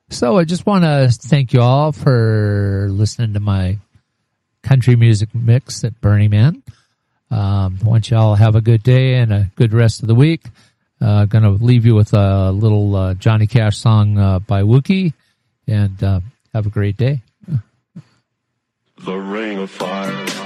So I just want to thank you all for listening to my country music mix at Burning Man. I want you all to have a good day and a good rest of the week. Going to leave you with a little Johnny Cash song by Wookie, and have a great day. The Ring of Fire.